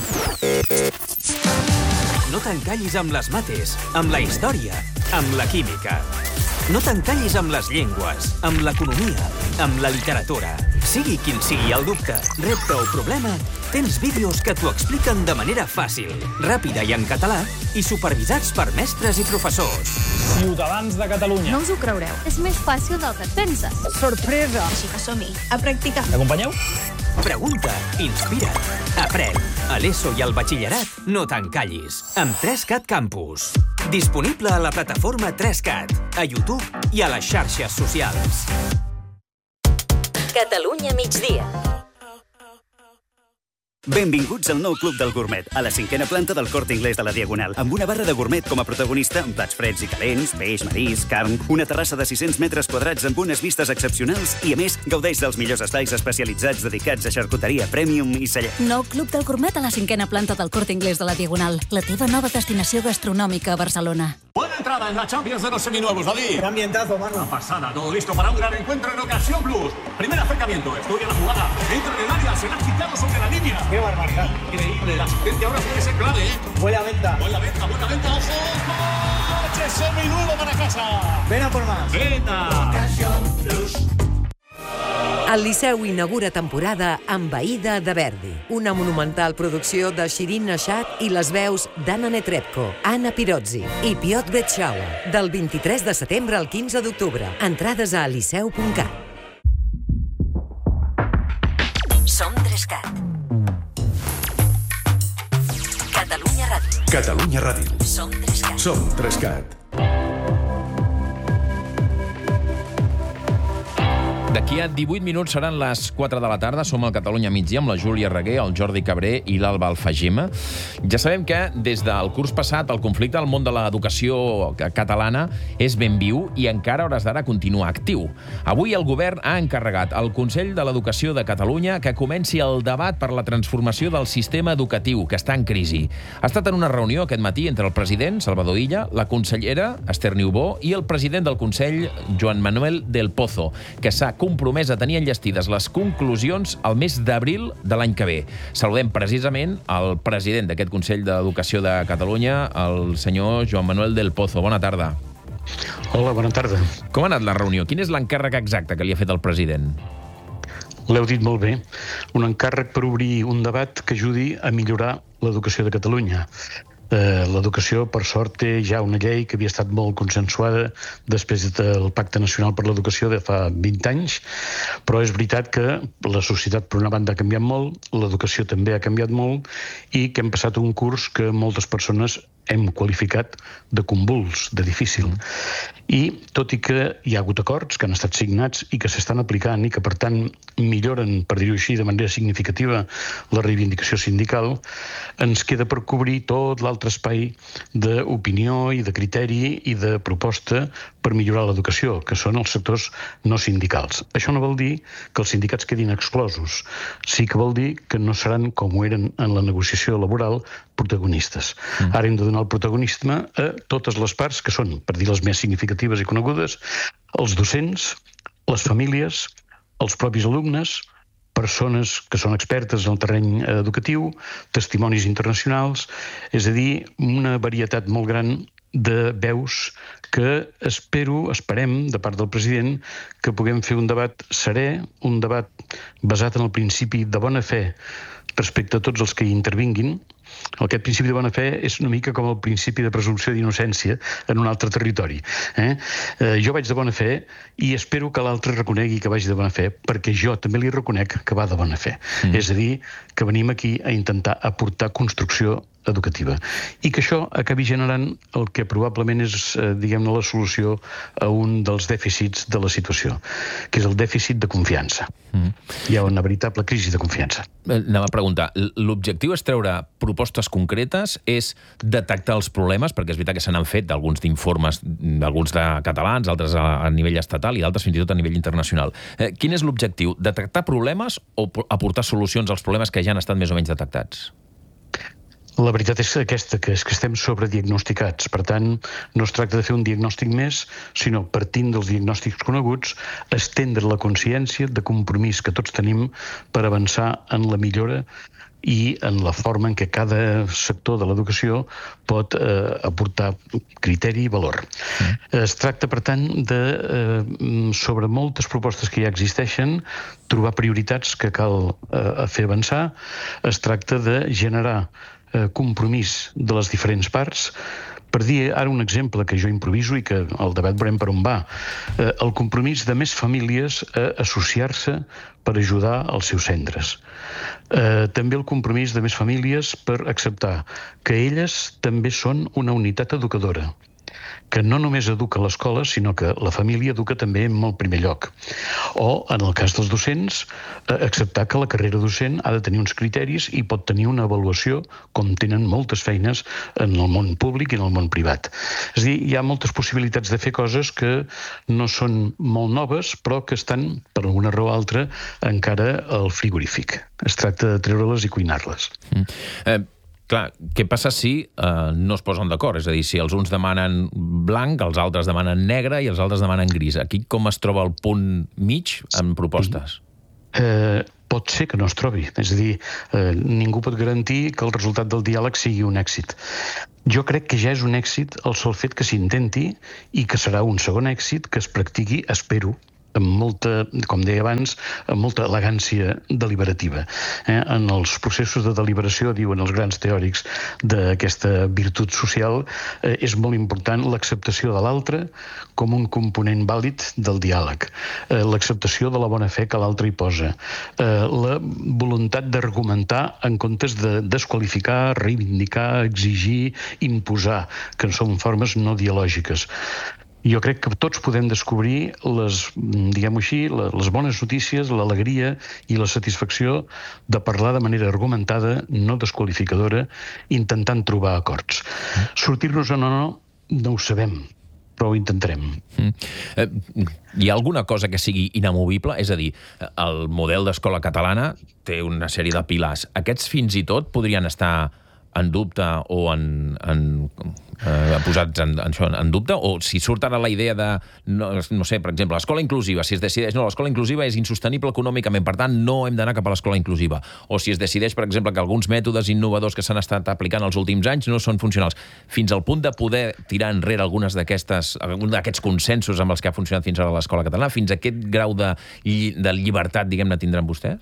No t'encallis amb les mates, amb la història, amb la química. No t'encallis amb les llengües, amb l'economia, amb la literatura. Sigui quin sigui el dubte, repte o problema, tens vídeos que t'ho expliquen de manera fàcil, ràpida i en català, i supervisats per mestres i professors. Ciutadans de Catalunya. No us ho creureu. És més fàcil del que et penses. Sorpresa! Així que som-hi, a practicar. M'acompanyeu? Pregunta, inspira't, aprèn. A l'ESO i al batxillerat, no t'encallis. Amb tres cat Campus. Disponible a la plataforma tres cat, a YouTube i a les xarxes socials. Catalunya migdia. Benvinguts al nou Club del Gourmet, a la cinquena planta del Corte Inglés de la Diagonal, amb una barra de gourmet com a protagonista, amb plats freds i calents, peix, marisc, carn, una terrassa de sis-cents metres quadrats amb unes vistes excepcionals i, a més, gaudeix dels millors estais especialitzats dedicats a xarcuteria premium i celler. Nou Club del Gourmet a la cinquena planta del Corte Inglés de la Diagonal, la teva nova destinació gastronòmica a Barcelona. Buena entrada en la Champions de los seminuevos, David. Qué ambientazo, mano. Una pasada, todo listo para un gran encuentro en Ocasión Plus. Primer acercamiento, estudia la jugada, entra en el área, se la ha quitado sobre la línea. Qué barbaridad. Increíble, la asistencia ahora puede ser clave, ¿eh? Buena venta. Buena venta, buena venta, ojo. Coche seminuevo para casa. Ven a por más. Venta. Ocasión Plus. El Liceu inaugura temporada amb Aïda de Verdi, una monumental producció de Shirin Nashat i les veus d'Anna Netrebko, Anna Pirozzi i Piotr Bretschaua, del vint-i-tres de setembre al quinze d'octubre. Entrades a liceu punt cat. Som Trescat. Catalunya Ràdio. Catalunya Ràdio. Som Trescat. Som Trescat. D'aquí a divuit minuts seran les quatre de la tarda. Som al Catalunya Migdia amb la Júlia Reguer, el Jordi Cabré i l'Alba Alfagema. Ja sabem que des del curs passat el conflicte al món de l'educació catalana és ben viu i encara a hores d'ara continua actiu. Avui el govern ha encarregat al Consell de l'Educació de Catalunya que comenci el debat per la transformació del sistema educatiu, que està en crisi. Ha estat en una reunió aquest matí entre el president, Salvador Illa, la consellera, Esther Niubó, i el president del Consell, Joan Manuel del Pozo, que s'ha compromès a tenir enllestides les conclusions al mes d'abril de l'any que ve. Saludem precisament el president d'aquest Consell d'Educació de Catalunya, el senyor Joan Manuel del Pozo. Bona tarda. Hola, bona tarda. Com ha anat la reunió? Quin és l'encàrrec exacte que li ha fet el president? L'heu dit molt bé. Un encàrrec per obrir un debat que ajudi a millorar l'educació de Catalunya. Eh, l'educació, per sort, té ja una llei que havia estat molt consensuada després del Pacte Nacional per l'Educació de fa vint anys, però és veritat que la societat, per una banda, ha canviat molt, l'educació també ha canviat molt, i que hem passat un curs que moltes persones hem qualificat de convuls, de difícil. I tot i que hi ha hagut acords que han estat signats i que s'estan aplicant i que, per tant, milloren, per dir-ho així, de manera significativa la reivindicació sindical, ens queda per cobrir tot l'altre espai d'opinió i de criteri i de proposta per millorar l'educació, que són els sectors no sindicals. Això no vol dir que els sindicats quedin exclosos. Sí que vol dir que no seran, com ho eren en la negociació laboral, protagonistes. Mm. Ara hem de donar el protagonisme a totes les parts, que són, per dir les més significatives i conegudes, els docents, les famílies, els propis alumnes, persones que són expertes en el terreny educatiu, testimonis internacionals, és a dir, una varietat molt gran de veus que espero, esperem, de part del president, que puguem fer un debat serè, un debat basat en el principi de bona fe respecte a tots els que hi intervinguin. Aquest principi de bona fe és una mica com el principi de presumpció d'innocència en un altre territori. Eh? Eh, jo vaig de bona fe i espero que l'altre reconegui que vaig de bona fe, perquè jo també li reconec que va de bona fe. Mm. És a dir, que venim aquí a intentar aportar construcció educativa. I que això acabi generant el que probablement és, eh, diguem-ne, la solució a un dels dèficits de la situació, que és el dèficit de confiança. Mm. Hi ha una veritable crisi de confiança. Anem a preguntar, l'objectiu és treure propostes concretes, és detectar els problemes, perquè és veritat que se n'han fet alguns d'informes, alguns de catalans, altres a, a nivell estatal i d'altres fins i tot a nivell internacional. Eh, quin és l'objectiu? Detectar problemes o aportar solucions als problemes que ja han estat més o menys detectats? La veritat és aquesta, que és que estem sobrediagnosticats. Per tant, no es tracta de fer un diagnòstic més, sinó, partint dels diagnòstics coneguts, estendre la consciència de compromís que tots tenim per avançar en la millora i en la forma en què cada sector de l'educació pot eh, aportar criteri i valor. Mm. Es tracta, per tant, de, eh, sobre moltes propostes que ja existeixen, trobar prioritats que cal eh, fer avançar. Es tracta de generar eh, compromís de les diferents parts. Per dir ara un exemple que jo improviso i que el debat veurem per on va, eh, el compromís de més famílies a associar-se per ajudar els seus centres. Eh, també el compromís de més famílies per acceptar que elles també són una unitat educadora que no només educa l'escola, sinó que la família educa també en molt primer lloc. O, en el cas dels docents, acceptar que la carrera docent ha de tenir uns criteris i pot tenir una avaluació, com tenen moltes feines en el món públic i en el món privat. És a dir, hi ha moltes possibilitats de fer coses que no són molt noves, però que estan, per alguna raó o altra, encara al frigorífic. Es tracta de treure-les i cuinar-les. Mm. Eh... Clar, què passa si eh, no es posen d'acord? És a dir, si els uns demanen blanc, els altres demanen negre i els altres demanen gris. Aquí com es troba el punt mig en propostes? Eh, pot ser que no es trobi. És a dir, eh, ningú pot garantir que el resultat del diàleg sigui un èxit. Jo crec que ja és un èxit el sol fet que s'intenti i que serà un segon èxit que es practiqui, espero, amb molta, com deia abans, amb molta elegància deliberativa. Eh? En els processos de deliberació, diuen els grans teòrics d'aquesta virtut social, eh, és molt important l'acceptació de l'altre com un component vàlid del diàleg, eh, l'acceptació de la bona fe que l'altre hi posa, eh, la voluntat d'argumentar en comptes de desqualificar, reivindicar, exigir, imposar, que són formes no dialògiques. Jo crec que tots podem descobrir les, diguem-ho així, les bones notícies, l'alegria i la satisfacció de parlar de manera argumentada, no desqualificadora, intentant trobar acords. Sortir-nos o no, no, no ho sabem, però ho intentarem. Mm. Eh, hi ha alguna cosa que sigui inamovible? És a dir, el model d'escola catalana té una sèrie de pilars. Aquests fins i tot podrien estar en dubte o en, en, eh, posats en, en, això, en dubte? O si surt ara la idea de, no, no sé, per exemple, l'escola inclusiva, si es decideix, no, l'escola inclusiva és insostenible econòmicament, per tant, no hem d'anar cap a l'escola inclusiva. O si es decideix, per exemple, que alguns mètodes innovadors que s'han estat aplicant els últims anys no són funcionals, fins al punt de poder tirar enrere algunes d'aquestes, algun d'aquests consensos amb els que ha funcionat fins ara l'escola catalana, fins a aquest grau de, de llibertat, diguem-ne, tindran vostès?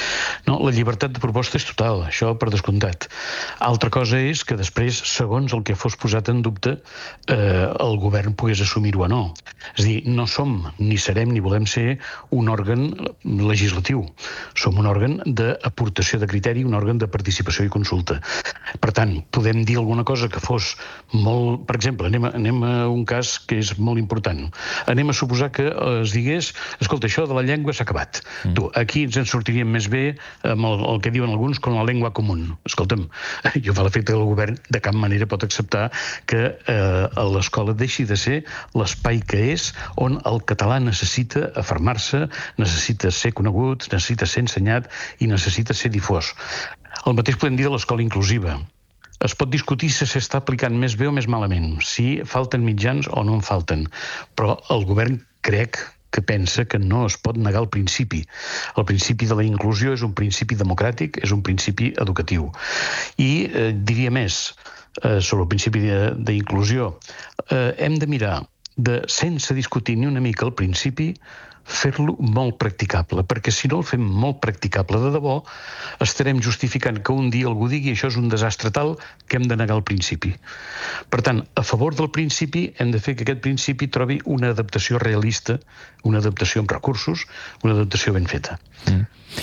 No, la llibertat de proposta és total, això per descomptat. Altra cosa és que després, segons el que fos posat en dubte, eh, el govern pogués assumir-ho o no. És a dir, no som, ni serem, ni volem ser un òrgan legislatiu. Som un òrgan d'aportació de criteri, un òrgan de participació i consulta. Per tant, podem dir alguna cosa que fos molt... Per exemple, anem a, anem a un cas que és molt important. Anem a suposar que es digués, escolta, això de la llengua s'ha acabat. Mm. Tu, aquí ens en sortiríem més bé amb el, el que diuen alguns com la llengua común. Escolta'm, jo fa l'efecte que el govern de cap manera pot acceptar que eh, l'escola deixi de ser l'espai que és, on el català necessita afermar-se, necessita ser conegut, necessita ser ensenyat i necessita ser difós. El mateix podem dir de l'escola inclusiva. Es pot discutir si s'està aplicant més bé o més malament, si falten mitjans o no en falten, però el govern crec que pensa que no es pot negar el principi. El principi de la inclusió és un principi democràtic, és un principi educatiu. I eh, diria més eh, sobre el principi d'inclusió. Eh, hem de mirar, de, sense discutir ni una mica el principi, fer-lo molt practicable, perquè si no el fem molt practicable de debò, estarem justificant que un dia algú digui això és un desastre tal que hem de negar el principi. Per tant, a favor del principi hem de fer que aquest principi trobi una adaptació realista, una adaptació amb recursos, una adaptació ben feta. Mm.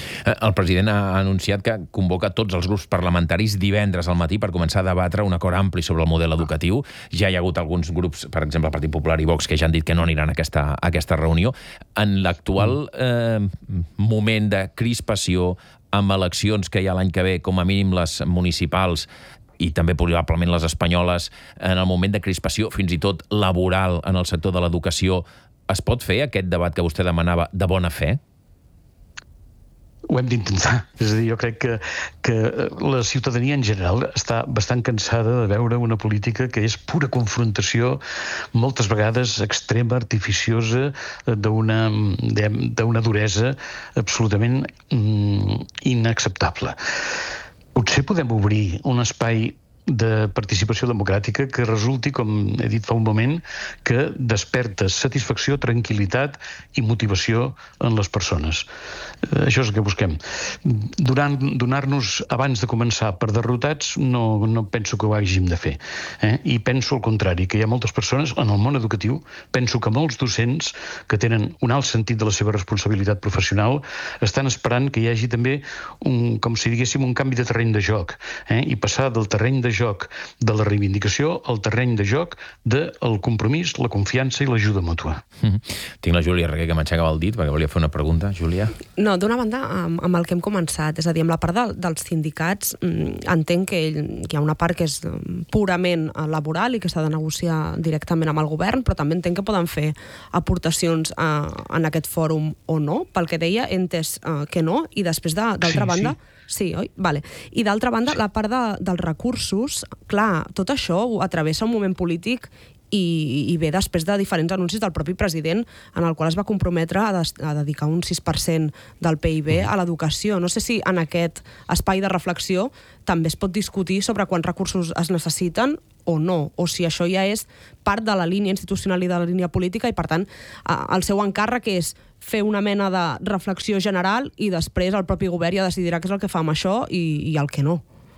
El president ha anunciat que convoca tots els grups parlamentaris divendres al matí per començar a debatre un acord ampli sobre el model educatiu. Ja hi ha hagut alguns grups, per exemple, el Partit Popular i Vox, que ja han dit que no aniran a aquesta, a aquesta reunió. En l'actual eh, moment de crispació, amb eleccions que hi ha l'any que ve, com a mínim les municipals, i també probablement les espanyoles, en el moment de crispació, fins i tot laboral en el sector de l'educació, es pot fer aquest debat que vostè demanava de bona fe? Ho hem d'intentar. És a dir, jo crec que, que la ciutadania en general està bastant cansada de veure una política que és pura confrontació, moltes vegades extrema, artificiosa, d'una d'una duresa absolutament mm, inacceptable. Potser podem obrir un espai de participació democràtica que resulti, com he dit fa un moment, que desperta satisfacció, tranquil·litat i motivació en les persones. Això és el que busquem. Donar-nos abans de començar per derrotats no, no penso que ho hàgim de fer. Eh? I penso al contrari, que hi ha moltes persones en el món educatiu, penso que molts docents que tenen un alt sentit de la seva responsabilitat professional estan esperant que hi hagi també un, com si diguéssim, un canvi de terreny de joc, eh? I passar del terreny de joc de la reivindicació al terreny de joc del compromís, la confiança i l'ajuda mútua. Mm-hmm. Tinc la Júlia Reguer que m'aixecava el dit perquè volia fer una pregunta. Júlia? No, d'una banda, amb, amb el que hem començat, és a dir, amb la part de, dels sindicats, entenc que hi ha una part que és purament laboral i que s'ha de negociar directament amb el govern, però també entenc que poden fer aportacions a, en aquest fòrum o no. Pel que deia, he entès uh, que no, i després, de, d'altra sí, banda... Sí. Sí, oi? Vale. I d'altra banda, la part de, dels recursos, clar, tot això ho atravessa un moment polític i, i ve després de diferents anuncis del propi president en el qual es va comprometre a, des, a dedicar un sis per cent del P I B a l'educació. No sé si en aquest espai de reflexió també es pot discutir sobre quants recursos es necessiten o no, o si això ja és part de la línia institucional i de la línia política i, per tant, el seu encàrrec és fer una mena de reflexió general i després el propi govern ja decidirà què és el que fa amb això i, i el que no.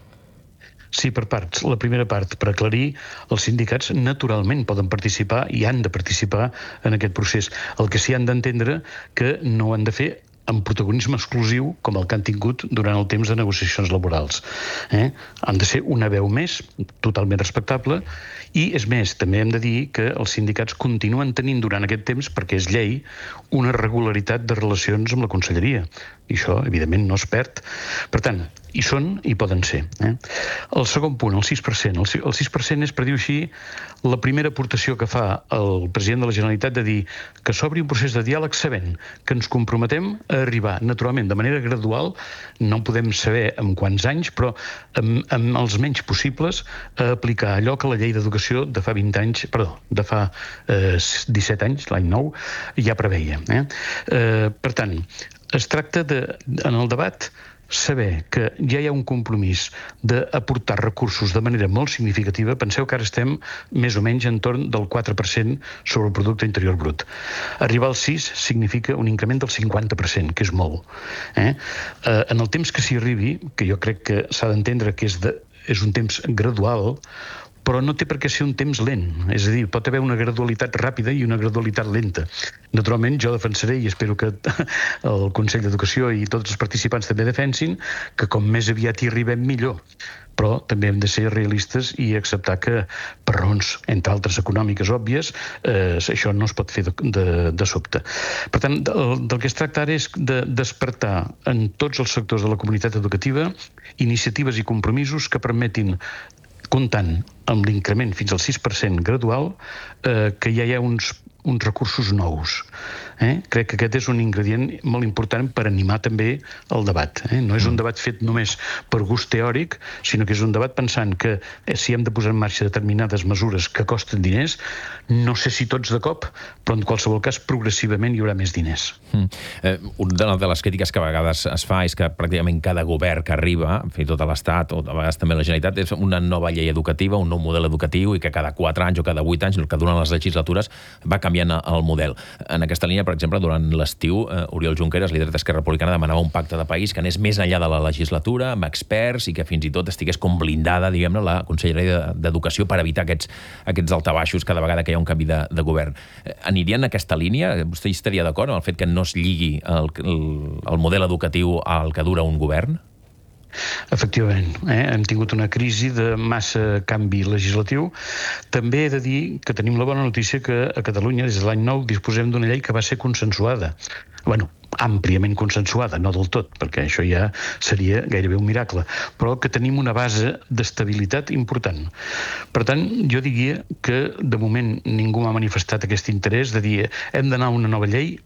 Sí, per parts. La primera part, per aclarir, els sindicats naturalment poden participar i han de participar en aquest procés. El que sí han d'entendre que no han de fer amb protagonisme exclusiu com el que han tingut durant el temps de negociacions laborals. Eh? Han de ser una veu més, totalment respectable, i, és més, també hem de dir que els sindicats continuen tenint durant aquest temps, perquè és llei, una regularitat de relacions amb la conselleria. I això, evidentment, no es perd. Per tant, hi són i poden ser. Eh? El segon punt, el sis per cent. El sis per cent és, per dir-ho així, la primera aportació que fa el president de la Generalitat de dir que s'obri un procés de diàleg sabent que ens comprometem a arribar, naturalment, de manera gradual, no podem saber en quants anys, però amb, amb els menys possibles, a aplicar allò que la llei d'educació de fa vint anys, perdó, de fa eh, disset anys, l'any nou, ja preveia. Eh? Eh, per tant, es tracta de, en el debat, saber que ja hi ha un compromís d'aportar recursos de manera molt significativa. Penseu que ara estem més o menys entorn del quatre per cent sobre el producte interior brut. Arribar al sis significa un increment del cinquanta per cent, que és molt. Eh? Eh, en el temps que s'hi arribi, que jo crec que s'ha d'entendre que és, de, és un temps gradual, però no té per què ser un temps lent. És a dir, pot haver una gradualitat ràpida i una gradualitat lenta. Naturalment, jo defensaré, i espero que el Consell d'Educació i tots els participants també defensin, que com més aviat hi arribem, millor. Però també hem de ser realistes i acceptar que, per raons, entre altres econòmiques òbvies, eh, això no es pot fer de, de, de sobte. Per tant, del, del que es tracta ara és de despertar en tots els sectors de la comunitat educativa iniciatives i compromisos que permetin, comptant amb l'increment fins al sis per cent gradual, eh, que ja hi ha uns, uns recursos nous. Eh? Crec que aquest és un ingredient molt important per animar també el debat. Eh? No és un debat fet només per gust teòric, sinó que és un debat pensant que eh, si hem de posar en marxa determinades mesures que costen diners, no sé si tots de cop, però en qualsevol cas progressivament hi haurà més diners. Mm. Eh, una de les crítiques que a vegades es fa és que pràcticament cada govern que arriba, fins i tot a l'Estat o a vegades també a la Generalitat, és una nova llei educativa, un nou model educatiu i que cada quatre anys o cada vuit anys, el que duren les legislatures, va canviant el model. En aquesta línia, per exemple, durant l'estiu, eh, Oriol Junqueras, líder d'Esquerra Republicana, demanava un pacte de país que anés més enllà de la legislatura, amb experts i que fins i tot estigués com blindada, diguem-ne, la Conselleria d'Educació per evitar aquests, aquests altabaixos cada vegada que hi ha un canvi de, de govern. Eh, aniria en aquesta línia? Vostè estaria d'acord amb el fet que no es lligui el, el, el model educatiu al que dura un govern? Efectivament, eh? hem tingut una crisi de massa canvi legislatiu. També he de dir que tenim la bona notícia que a Catalunya, des de l'any nou, disposem d'una llei que va ser consensuada. Bueno, àmpliament consensuada, no del tot, perquè això ja seria gairebé un miracle, però que tenim una base d'estabilitat important. Per tant, jo diria que de moment ningú m'ha manifestat aquest interès de dir hem d'anar a una nova llei.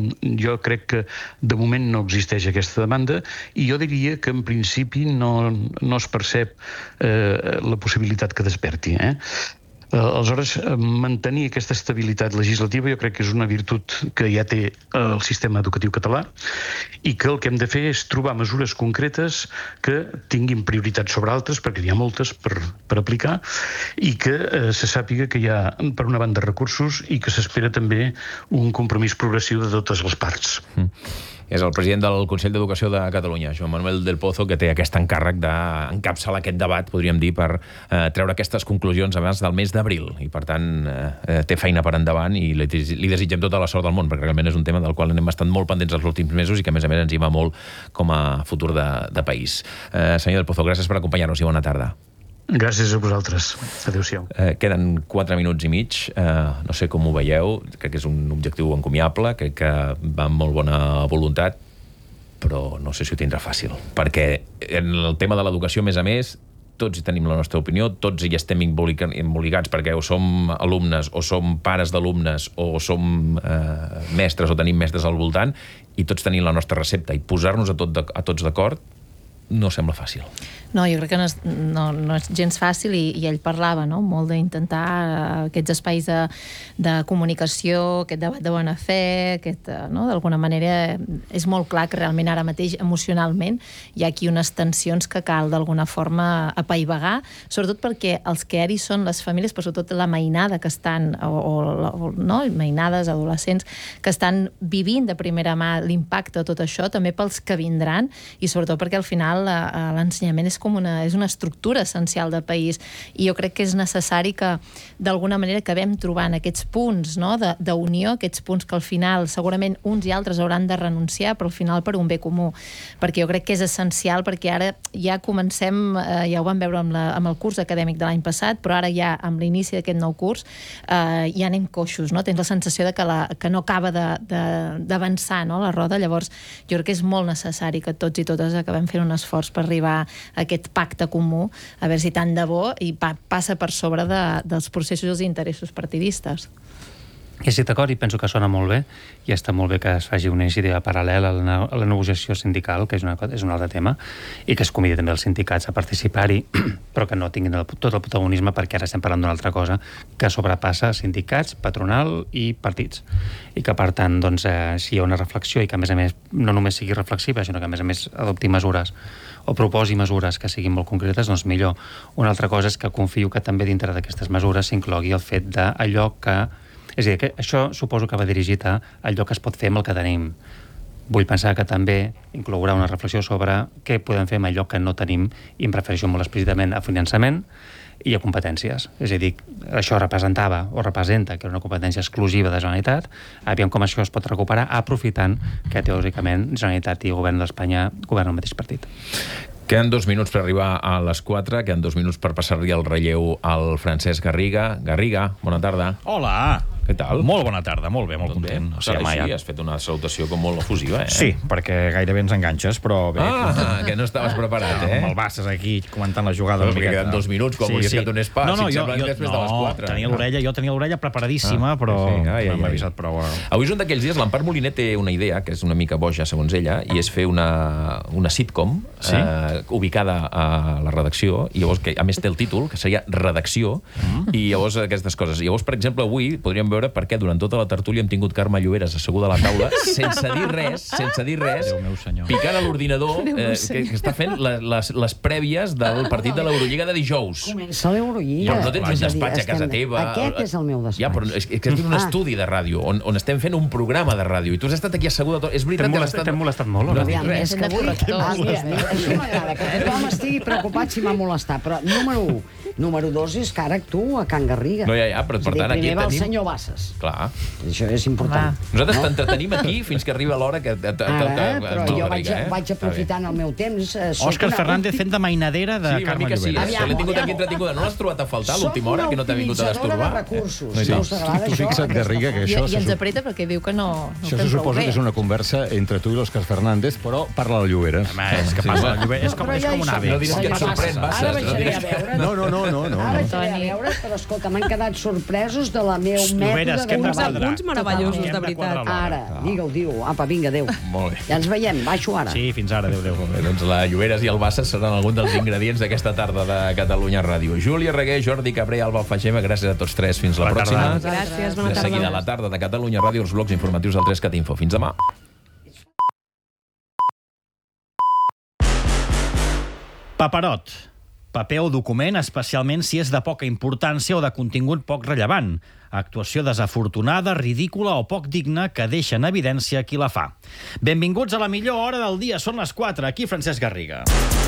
Jo crec que de moment no existeix aquesta demanda i jo diria que en principi no, no es percep eh, la possibilitat que desperti. Eh? Aleshores, mantenir aquesta estabilitat legislativa jo crec que és una virtut que ja té el sistema educatiu català i que el que hem de fer és trobar mesures concretes que tinguin prioritat sobre altres, perquè hi ha moltes per, per aplicar, i que eh, se sàpiga que hi ha, per una banda, recursos i que s'espera també un compromís progressiu de totes les parts. Mm. És el president del Consell d'Educació de Catalunya, Joan Manuel del Pozo, que té aquest encàrrec d'encapçalar aquest debat, podríem dir, per eh, treure aquestes conclusions abans del mes d'abril. I, per tant, eh, té feina per endavant i li, li desitgem tota la sort del món, perquè realment és un tema del qual hem estat molt pendents els últims mesos i que, a més a més, ens hi va molt com a futur de, de país. Eh, senyor del Pozo, gràcies per acompanyar-nos i bona tarda. Gràcies a vosaltres. Adéu-siau. Eh, queden quatre minuts i mig. Eh, no sé com ho veieu. Crec que és un objectiu encomiable. Crec que va amb molt bona voluntat, però no sé si ho tindrà fàcil. Perquè en el tema de l'educació, a més a més, tots hi tenim la nostra opinió, tots hi estem embolicats perquè o som alumnes, o som pares d'alumnes, o som eh, mestres, o tenim mestres al voltant, i tots tenim la nostra recepta. I posar-nos a, tot de, a tots d'acord no sembla fàcil. No, jo crec que no és, no, no és gens fàcil, i, i ell parlava, no?, molt d'intentar aquests espais de, de comunicació, aquest debat de bona fe, aquest, no?, d'alguna manera és molt clar que realment ara mateix emocionalment hi ha aquí unes tensions que cal d'alguna forma apaivagar, sobretot perquè els que ara hi són les famílies, però sobretot la mainada que estan, o, o, o no, mainades, adolescents, que estan vivint de primera mà l'impacte de tot això, també pels que vindran, i sobretot perquè al final l'ensenyament és com una, és una estructura essencial de país, i jo crec que és necessari que d'alguna manera acabem trobant aquests punts, no?, d'unió, aquests punts que al final segurament uns i altres hauran de renunciar, però al final per un bé comú, perquè jo crec que és essencial, perquè ara ja comencem, eh, ja ho vam veure amb, la, amb el curs acadèmic de l'any passat, però ara ja amb l'inici d'aquest nou curs eh, ja anem coixos, no?, tens la sensació de que, la, que no acaba d'avançar, no?, la roda. Llavors jo crec que és molt necessari que tots i totes acabem fent un esforç per arribar a aquest pacte comú, a veure si tant de bo i pa passa per sobre de, dels processos i els interessos partidistes. I estic d'acord, i penso que sona molt bé, i està molt bé que es faci una iniciativa paral·lela a la, a la negociació sindical, que és, una, és un altre tema, i que es convidi també els sindicats a participar-hi, però que no tinguin el, tot el protagonisme, perquè ara estem parlant d'una altra cosa que sobrepassa sindicats, patronal i partits. I que, per tant, doncs, eh, si hi ha una reflexió i que, a més a més, no només sigui reflexiva, sinó que, a més a més, adopti mesures o proposi mesures que siguin molt concretes, doncs millor. Una altra cosa és que confio que també dintre d'aquestes mesures s'inclogui el fet d'allò que... És a dir, que això suposo que va dirigit a allò que es pot fer amb el que tenim. Vull pensar que també inclourà una reflexió sobre què podem fer amb allò que no tenim, i em refereixo molt explícitament a finançament i a competències. És a dir, això representava o representa que era una competència exclusiva de Generalitat. Aviam com això es pot recuperar aprofitant que teòricament Generalitat i Govern d'Espanya governen el mateix partit. Queden dos minuts per arribar a les quatre, queden dos minuts per passar-li el relleu al Francesc Garriga. Garriga, bona tarda. Hola. Què tal? Molt bona tarda, molt bé, molt Tot content. Bé. O sigui, sí, has fet una salutació com molt efusiva, eh? Sí, perquè gairebé ens enganxes, però bé... Ah, com... que no estaves preparat, eh? Amb el Bassas aquí comentant la jugada. Però perquè queden dos minuts, quan sí, volies sí. que donés pas. No, no, si jo, jo, després no, de les quatre. Tenia l'orella, jo tenia l'orella preparadíssima, ah, però sí, ai, no m'ha avisat prou. A... Avui és un d'aquells dies, l'Empar Moliner té una idea, que és una mica boja, segons ella, i és fer una, una sitcom sí? eh, ubicada a la redacció, i llavors, que a més té el títol, que seria Redacció, mm. i llavors aquestes coses. I llavors, per exemple, avui podríem veure per què durant tota la tertúlia hem tingut Carme Lloberes asseguda a la taula, sense dir res, sense dir res, picant a l'ordinador, eh, que, que està fent les, les, les prèvies del partit de l'Eurolliga de dijous. Comença l'Eurolliga. Però no tens un despatx a casa teva. Aquest és el meu despatx. Ja, però és, és que és un estudi de ràdio, on, on estem fent un programa de ràdio, i tu has estat aquí asseguda tot. És veritat que has estat... T'hem molestat molt, o no? No, és que avui... Ah, mira, mira, això m'agrada, que tothom estigui preocupat si m'ha molestat, però número un. Número dos és que ara actuo a Can Garriga. No, ja, ja, però per tant aquí tenim... Primer va el tenim... senyor Bassas. Clar. Això és important. Va. Nosaltres no? t'entretenim aquí fins que arriba l'hora que... Ara, però jo vaig, eh? vaig aprofitant el meu temps. Eh, Òscar Fernández fent de mainadera de sí, Carme Lloberes. Sí, una mica sí, l'he tingut aquí entretinguda. No l'has trobat a faltar l'última hora, que no t'ha vingut a destorbar? Soc una utilitzadora de recursos. No, no us agrada tu fixa't, Garriga, que això... I, i ens apreta perquè diu que no, no això se suposa que és una conversa entre tu i l'Òscar Fernández, però parla de Lloberes. Home, és que passa, és com, és com un ave. No diràs que et sorprèn, Bassas. Ara baixaré a veure. No, no, no, no. Ara baixaré a veure, però escolta, m'han quedat sorpresos de la meu mètode de treball. Uns meravellosos, de veritat. Ara, digue-ho, digue-ho. Apa, vinga, adéu. Molt bé. Ja ens veiem, baixo ara. Sí, fins ara, adéu, adéu. Doncs la Lloberes i el Bassas seran alguns dels ingredients d'aquesta tarda de Catalunya Ràdio. Júlia Reguer, Jordi Cabré, Alba Alfagema, gràcies a tots tres. Fins la pròxima. Gràcies, bona tarda. De seguida a la tarda de Catalunya Ràdio, els blocs informatius del tres cat info. Fins demà. Paperot. Paper o document, especialment si és de poca importància o de contingut poc rellevant. Actuació desafortunada, ridícula o poc digna que deixa en evidència qui la fa. Benvinguts a la millor hora del dia. Són les quatre. Aquí Francesc Garriga.